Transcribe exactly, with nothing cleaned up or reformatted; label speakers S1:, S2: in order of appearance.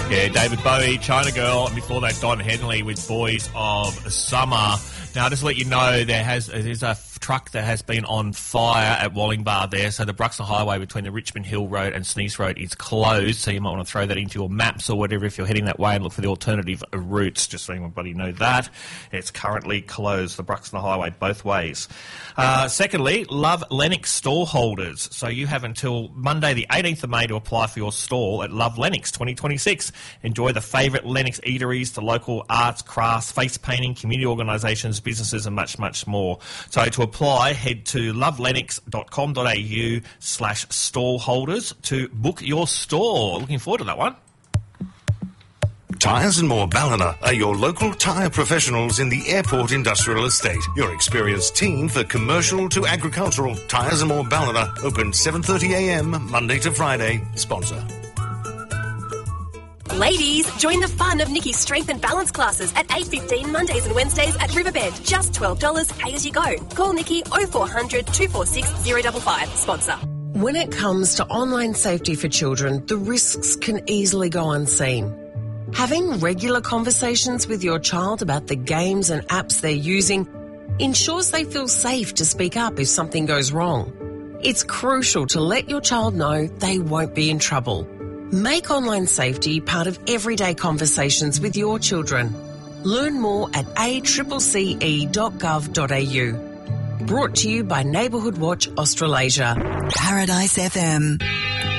S1: Yeah, David Bowie, China Girl, and before that, Don Henley with Boys of Summer. Now, just to let you know, there has there's a f- truck that has been on fire at Wallingbar there, so the Bruxner Highway between the Richmond Hill Road and Sneeze Road is closed, so you might want to throw that into your maps or whatever if you're heading that way and look for the alternative routes, just so everybody know that. It's currently closed, the Bruxner Highway, both ways. Uh, secondly, Love Lennox stall holders. So you have until Monday the eighteenth of May to apply for your stall at Love Lennox twenty twenty-six. Enjoy the favourite Lennox eateries, the local arts, crafts, face painting, community organisations, businesses and much, much more. So to apply, head to lovelennox.com.au slash stall holders to book your stall. Looking forward to that one.
S2: Tyres and More Ballina are your local tyre professionals in the Airport Industrial Estate. Your experienced team for commercial to agricultural. Tyres and More Ballina, open seven thirty a m Monday to Friday. Sponsor.
S3: Ladies, join the fun of Nikki's strength and balance classes at eight fifteen Mondays and Wednesdays at Riverbend. Just twelve dollars, pay as you go. Call Nikki oh four hundred, two four six, oh five five. Sponsor.
S4: When it comes to online safety for children, the risks can easily go unseen. Having regular conversations with your child about the games and apps they're using ensures they feel safe to speak up if something goes wrong. It's crucial to let your child know they won't be in trouble. Make online safety part of everyday conversations with your children. Learn more at a c c c e dot gov dot a u. Brought to you by Neighbourhood Watch Australasia.
S5: Paradise F M.